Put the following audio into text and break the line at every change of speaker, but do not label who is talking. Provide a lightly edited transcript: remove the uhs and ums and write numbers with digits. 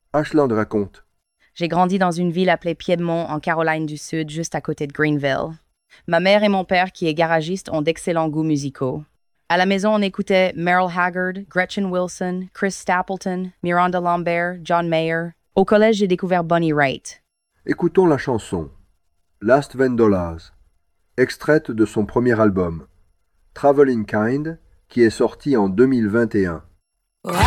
Ashland raconte.
J'ai grandi dans une ville appelée Piedmont, en Caroline du Sud, juste à côté de Greenville. Ma mère et mon père, qui est garagiste, ont d'excellents goûts musicaux. À la maison, on écoutait Merle Haggard, Gretchen Wilson, Chris Stapleton, Miranda Lambert, John Mayer. Au collège, j'ai découvert Bonnie Raitt.
Écoutons la chanson Last $20, extraite de son premier album, Traveling Kind, qui est sorti en 2021.